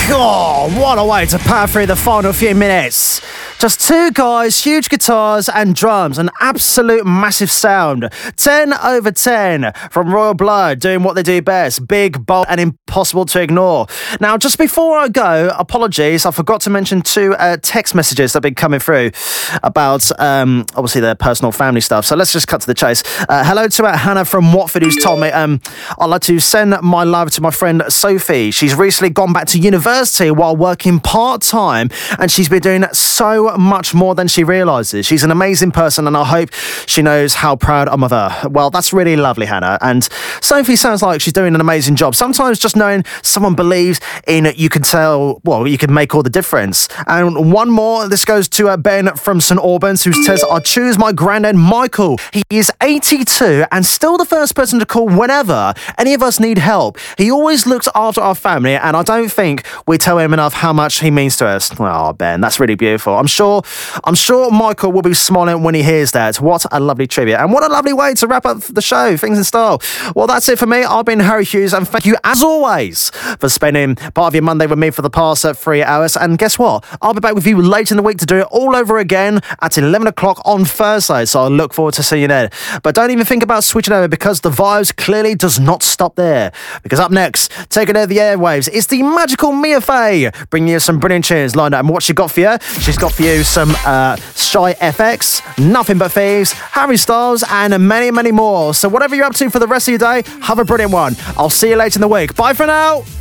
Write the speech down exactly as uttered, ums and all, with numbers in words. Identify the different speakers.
Speaker 1: God, what a way to power through the final few minutes. Just two guys, huge guitars and drums, an absolute massive sound. ten over ten from Royal Blood, doing what they do best. Big, bold and impossible to ignore. Now, just before I go, apologies, I forgot to mention two uh, text messages that have been coming through about, um, obviously, their personal family stuff. So let's just cut to the chase. Uh, hello to uh, Hannah from Watford, who's told me um, I'd like to send my love to my friend Sophie. She's recently gone back to university while working part-time, and she's been doing so much more than she realises. She's an amazing person, and I hope she knows how proud I'm of her. Well, that's really lovely, Hannah. And Sophie sounds like she's doing an amazing job. Sometimes just knowing someone believes in it, you can tell, well, you can make all the difference. And one more, this goes to uh, Ben from St Albans, who says, I choose my granddad, Michael. He is eighty-two and still the first person to call whenever any of us need help. He always looks after our family, and I don't think we tell him enough how much he means to us. Oh, Ben, that's really beautiful. I'm sure I'm sure Michael will be smiling when he hears that. What a lovely tribute. And what a lovely way to wrap up the show. Things in style. Well, that's it for me. I've been Harry Hughes, and thank you, as always, for spending part of your Monday with me for the past uh, three hours. And guess what? I'll be back with you later in the week to do it all over again at eleven o'clock on Thursday. So I look forward to seeing you then. But don't even think about switching over, because the vibes clearly does not stop there. Because up next, taking over the airwaves, it's the magical Mia Fey, bringing you some brilliant tunes lined up. And what she got for you? She's got for you some uh, Shy F X, Nothing But Thieves, Harry Styles, and many, many more. So whatever you're up to for the rest of your day, have a brilliant one. I'll see you later in the week. Bye for now.